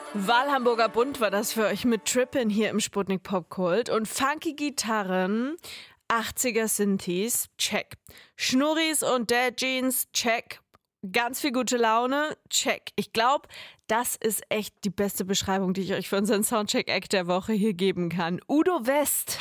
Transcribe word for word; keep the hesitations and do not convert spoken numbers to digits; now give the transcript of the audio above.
Wahlhamburger Bund war das für euch mit Trippin' hier im Sputnik Popkult. Und funky Gitarren, achtziger Synthes, check. Schnurris und Dad Jeans, check. Ganz viel gute Laune, check. Ich glaube, das ist echt die beste Beschreibung, die ich euch für unseren Soundcheck-Act der Woche hier geben kann. Udo West.